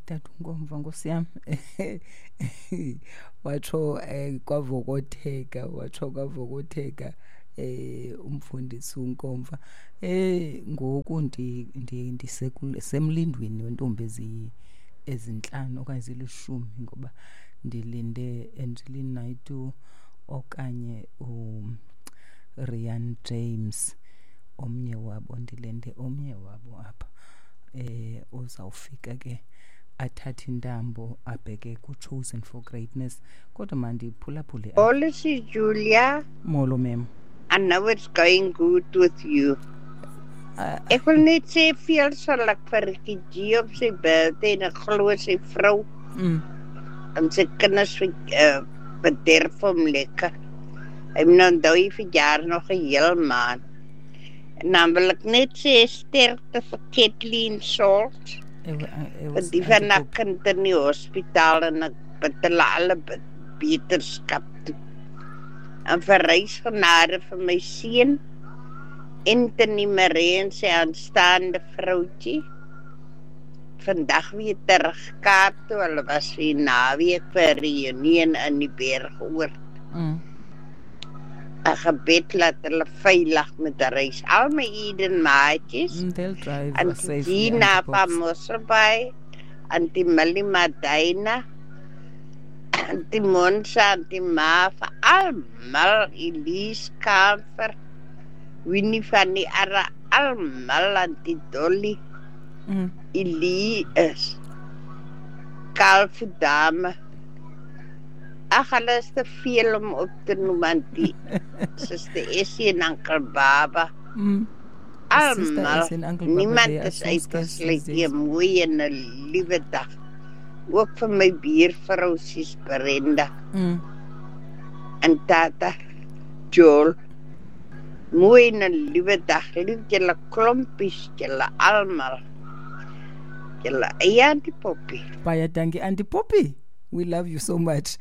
tata uNkomva Nkosi yami watsho kwavokotheka umfundisi uNkomva ngoku ndisemlindweni wentombi ezinhlanu okanye zilishumi ngoba ndilinde Angeline Naidoo okanye Ryan James omnye wabo ndilende omnye wabo apha uzawufika ke athathe intambo abheke ku-Chosen for Greatness kodwa mandiphulaphule Policy Julia molo mem I know it's going good with you ek wil net sê veel sal ek vir Gigi op sy birthday en ek glo sy vrou en sy kinders bederf hom lekker hy moet nou onthou vir jaar nog 'n heel maand en dan wil ek net sê sterkte vir Kathleen Salt want die van haar kind in die hospitaal en ek bid hulle alle beterskap toe en vir reisgenade vir my seun Anthony Maree en sy aanstaande vroutjie vandag weer terug Kaap toe hulle was vir naweek vir 'n reunie in die Bergoord 'n gebed laat hulle veilig met reis al my Eden maatjies en Dina van Mosselbaai en die Millie Madaina en die Monsa en die Ma vir almal Elise Kamfer Winnie van die Ara almal en die Dolly Elie is Kalfdame ag hulle is te veel om op te noem aan die Suster Essie en Uncle Baba almal niemand is uitgesluit die mooi en 'n liewe dag ook vir my buurvrou Sis Brenda en tata Joel mooi en 'n liewe dag lief julle klompies julle almal julle Auntie Poppy baie dankie Auntie Poppy we love you so much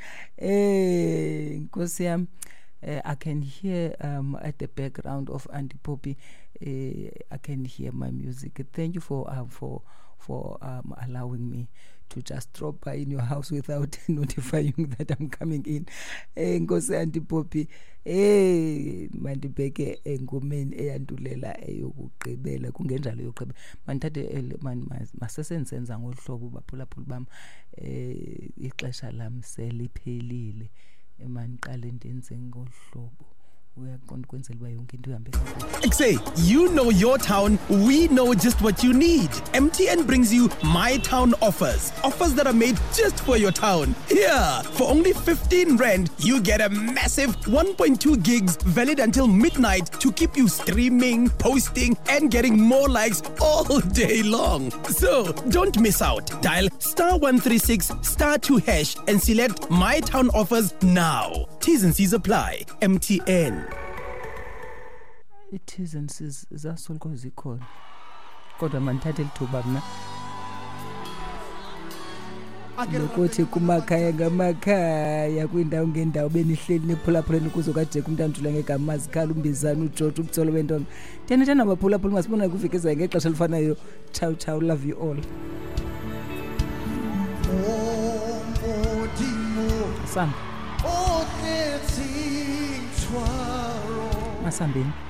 Nkosi yami I can hear at the background of Auntie Poppy I can hear my music. Thank you for allowing me to just drop by in your house without notifying that I'm coming in. Nkosi Auntie Poppy mandibheke engomeni eyandulela eyokugqibela kungenjalo yokugqibela mandithathe masesenzenza ngohlobo baphulaphula bam ixesha lam seliphelile maniqale ndenze ngohlobo Say, you know your town, we know just what you need. MTN brings you My Town offers. Offers that are made just for your town. Here, for only 15 Rand, you get a massive 1.2 gigs valid until midnight to keep you streaming, posting, and getting more likes all day long. So, don't miss out. Dial *136 *2# and select My Town offers now. T's and C's apply. MTN. It is and says zasoloko zikhona kodwa mandithathe lithuba mna lokuthi kumakhaya ngamakhaya kwindawo ngendawo benihleli nephulaphuleni ukuze kade kumntantula ngegama azikhala umbizana uJojo ubutsolo bentonga thena abaphulaphula masibona kufikeza ngexesha elifanayo ciao love you all Sam Masambeni